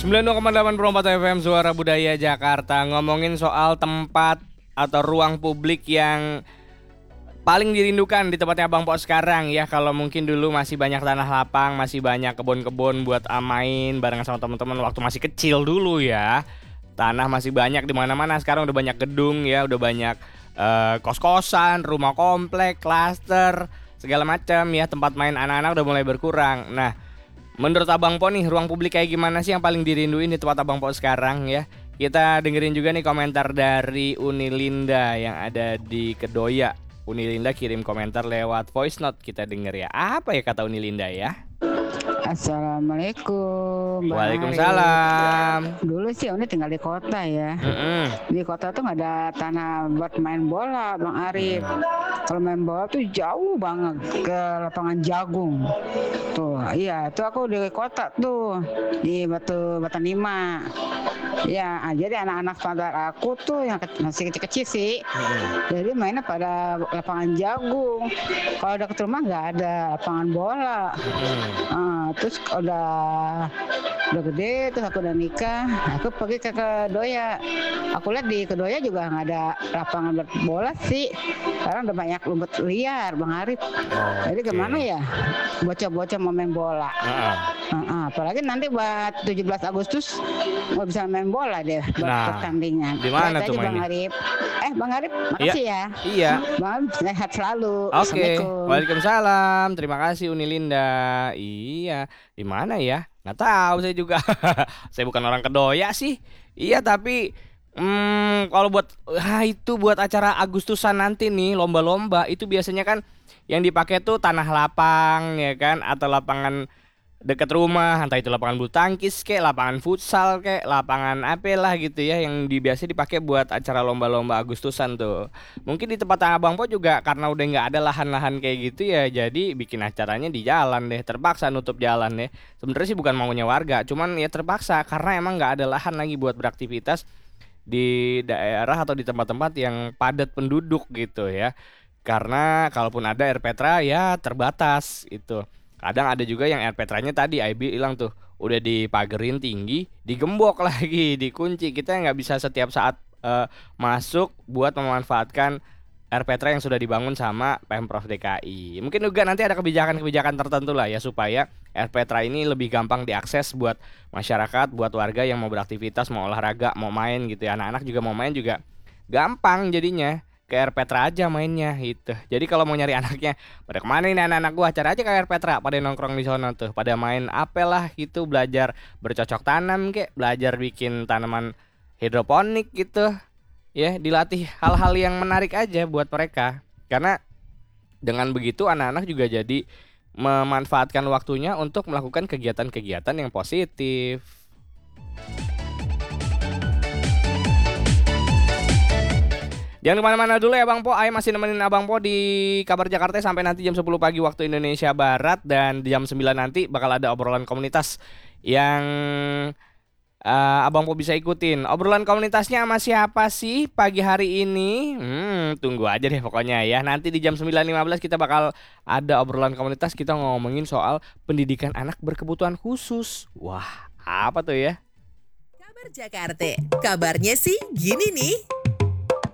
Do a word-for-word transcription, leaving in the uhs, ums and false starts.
sembilan puluh dua koma delapan Pro empat F M Suara Budaya Jakarta. Ngomongin soal tempat atau ruang publik yang paling dirindukan di tempatnya Abang Po sekarang ya. Kalau mungkin dulu masih banyak tanah lapang, masih banyak kebun-kebun buat ah, main bareng sama teman-teman waktu masih kecil dulu ya. Tanah masih banyak di mana-mana, sekarang udah banyak gedung ya, udah banyak eh, kos-kosan, rumah komplek, klaster, segala macam ya. Tempat main anak-anak udah mulai berkurang. Nah, menurut Abang Po nih, ruang publik kayak gimana sih yang paling dirinduin di tempat Abang Po sekarang ya? Kita dengerin juga nih komentar dari Uni Linda yang ada di Kedoya. Uni Linda kirim komentar lewat voice note, kita denger ya. Apa ya kata Uni Linda ya? Assalamualaikum, Bang Waalaikumsalam. Arif. Dulu sih Uni tinggal di kota ya. Mm-mm. Di kota tuh nggak ada tanah buat main bola, Bang Arif. Kalau main bola tuh jauh banget ke lapangan Jagung. Tuh, iya, tuh aku di kota tuh di Batu Batanima. Ya, ah, jadi anak-anak saudara aku tuh yang ke- masih kecil-kecil sih. Jadi mainnya pada lapangan Jagung. Kalau dekat rumah nggak ada lapangan bola. Ah, terus udah udah gede, terus aku udah nikah, aku pergi ke Kedoya. Aku lihat di Kedoya juga nggak ada lapangan buat bola sih. Sekarang udah banyak rumput liar, Bang Arif. Jadi Oke. gimana ya, bocah-bocah mau main bola. Heeh. Ah, ah, apalagi nanti buat tujuh belas Agustus mau bisa main bola deh buat Nah, pertandingan. di mana Lihat tuh aja, Bang mainnya? Arif. Eh, Bang Arif, makasih ya. Iya. Bang Arif sehat selalu. Oke, Assalamualaikum. Waalaikumsalam. Terima kasih Uni Linda. Iya, di mana ya? Nggak tahu saya juga. Saya bukan orang Kedoya sih. Iya, tapi hmm, kalau buat ah, itu buat acara Agustusan nanti nih, lomba-lomba itu biasanya kan yang dipakai tuh tanah lapang ya kan, atau lapangan dekat rumah, entah itu lapangan bulu tangkis kek, lapangan futsal kek, lapangan apa lah gitu ya, yang di, biasa dipakai buat acara lomba-lomba Agustusan tuh. Mungkin di tempat Abang Po juga karena udah nggak ada lahan-lahan kayak gitu ya, jadi bikin acaranya di jalan deh, terpaksa nutup jalan deh. Sebenarnya sih bukan maunya warga, cuman ya terpaksa karena emang nggak ada lahan lagi buat beraktivitas di daerah atau di tempat-tempat yang padat penduduk gitu ya. Karena kalaupun ada air Petra ya terbatas itu. Kadang ada juga yang air Petranya tadi I B hilang tuh, udah dipagerin tinggi, digembok lagi, dikunci. Kita nggak bisa setiap saat eh, masuk buat memanfaatkan air Petra yang sudah dibangun sama Pemprov D K I. Mungkin juga nanti ada kebijakan-kebijakan tertentu lah ya supaya air Petra ini lebih gampang diakses buat masyarakat, buat warga yang mau beraktivitas, mau olahraga, mau main gitu ya. Anak-anak juga mau main juga gampang jadinya. Ke air Petra aja mainnya gitu. Jadi kalau mau nyari anaknya, pada kemana ini anak-anak gua? Cari aja ke air Petra, pada nongkrong di sana tuh, pada main apalah gitu, belajar bercocok tanam kek, belajar bikin tanaman hidroponik gitu. Ya, dilatih hal-hal yang menarik aja buat mereka. Karena dengan begitu anak-anak juga jadi memanfaatkan waktunya untuk melakukan kegiatan-kegiatan yang positif. Jangan kemana-mana dulu ya Bang Po, Ayo masih nemenin Abang Po di Kabar Jakarta sampai nanti jam sepuluh pagi waktu Indonesia Barat. Dan di jam sembilan nanti bakal ada obrolan komunitas yang eh, Abang Po bisa ikutin. Obrolan komunitasnya sama siapa sih pagi hari ini? Hmm, tunggu aja deh pokoknya ya. Nanti di jam sembilan lima belas kita bakal ada obrolan komunitas, kita ngomongin soal pendidikan anak berkebutuhan khusus. Wah, apa tuh ya? Kabar Jakarta, kabarnya sih gini nih.